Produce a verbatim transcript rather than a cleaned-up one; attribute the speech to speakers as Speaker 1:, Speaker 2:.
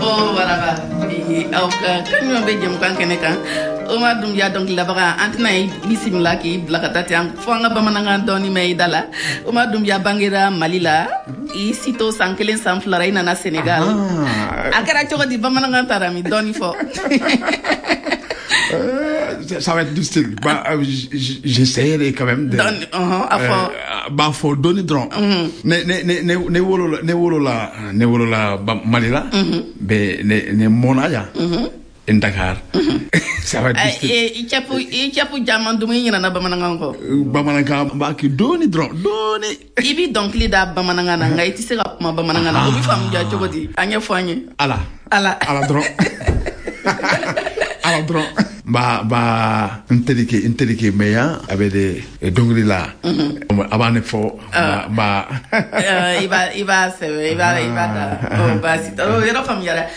Speaker 1: Oh voilà aw ka kanyo be jëm kan kene kan o ma dum ya donc labaga antina bisimila ki blakatati an fanga bamananga doni me dala o ma dum ya bangira malila i sito sankelen sanflara ina na Sénégal akara chogo di bamananga tarami doni fo
Speaker 2: Euh, ça, ça va être du style. Bah, euh, j'essaierai quand même de.
Speaker 1: Don, uh-huh,
Speaker 2: euh, bah, faut donner drone. Ne, ne, ne, ne, ne wolo, ne wolo la, ne wolo la, ba, malila. Be, ne, ne monaya. In Dakar. Ça va être du style.
Speaker 1: Et, et, chapu, et, chapu, jaman, dumi, yina na bamananga ko.
Speaker 2: Bamananga, ba, ki doni drone, doni.
Speaker 1: Ibi donc li da bamananga na, ngai ti sera ma bamananga na. Obi fam ja chogodi, anya fanye.
Speaker 2: Ala.
Speaker 1: Ala.
Speaker 2: Ala drone. Alors, drone. Ba ba ntelike ntelike meya abede dongri la abane fo ba ba
Speaker 1: iba iba se iba iba da o ba si to yero fam yara